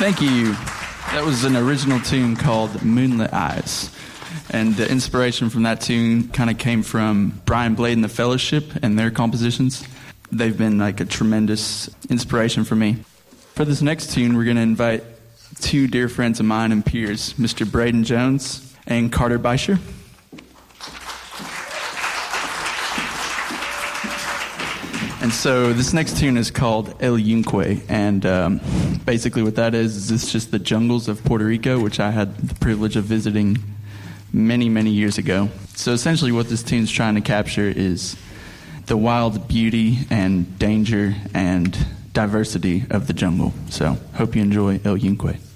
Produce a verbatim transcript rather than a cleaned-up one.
Thank you. That was an original tune called Moonlit Eyes. And the inspiration from that tune kind of came from Brian Blade and the Fellowship and their compositions. They've been like a tremendous inspiration for me. For this next tune, we're going to invite two dear friends of mine and peers, Mister Braden Jones and Carter Beischer. And so this next tune is called El Yunque, and um, basically what that is is it's just the jungles of Puerto Rico, which I had the privilege of visiting many, many years ago. So essentially what this tune's trying to capture is the wild beauty and danger and diversity of the jungle. So hope you enjoy El Yunque.